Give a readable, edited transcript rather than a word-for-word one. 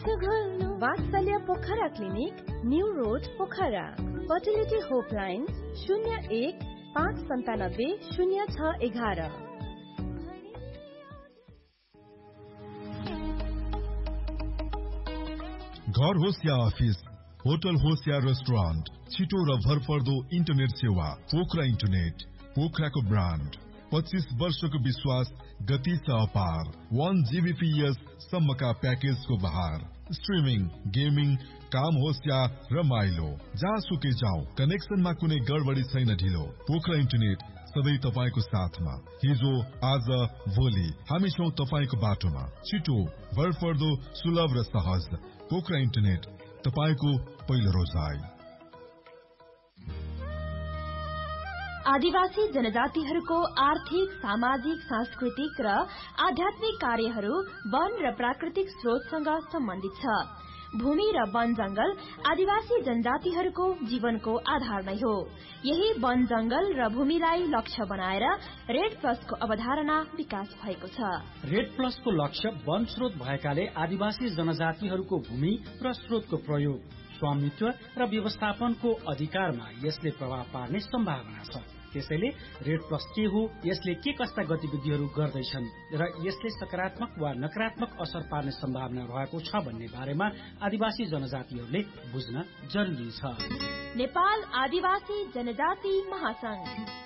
वात्सल्य Pokhara clinic, new road Pokhara. Fertility होपलाइन 01-597-0611। घर होस् या अफिस, होटल होस् या रेस्टुरेन्ट, छिटो र भरपर्दो इन्टरनेट सेवा पोखरा इन्टरनेट। पोखराको ब्रान्ड, 25 वर्षको विश्वास, गति छ अपार। 1 Gbps सम्मका प्याकेजको बहार। स्ट्रिमिङ, गेमिङ, काम होस् या रमाइलो, जहाँसुकै जाऊ, कनेक्सनमा कुनै गडबडी छैन ढिलो। पोखरा इन्टरनेट सधैँ तपाईको साथमा। हिजो, आज, भोलि हामी छौं तपाईको बाटोमा। छिटो, भरपर्दो, सुलभ र सहज। पोखरा इन्टरनेट, तपाईको पहिलो रोजाइ। आदिवासी जनजातिहरूको आर्थिक, सामाजिक, सांस्कृतिक र आध्यात्मिक कार्यहरू वन र प्राकृतिक स्रोतसँग सम्बन्धित छ। भूमि र वन जंगल आदिवासी जनजातिहरूको जीवनको आधार नै हो। यही वन जंगल र भूमिलाई लक्ष्य बनाएर रेड प्लसको अवधारणा विकास भएको छ। रेड प्लसको लक्ष्य वन स्रोत भएकाले आदिवासी जनजातिहरूको भूमि र स्रोतको प्रयोग, स्वामित्व र व्यवस्थापनको अधिकारमा यसले प्रभाव पार्ने सम्भावना छ। त्यसैले रेड प्लस के हो, यसले के कस्ता गतिविधिहरू गर्दैछन् र यसले सकारात्मक वा नकारात्मक असर पार्ने सम्भावना रहेको छ भन्ने बारेमा आदिवासी जनजातिहरूले बुझ्न जरुरी छ। नेपाल आदिवासी जनजाति महासंघ।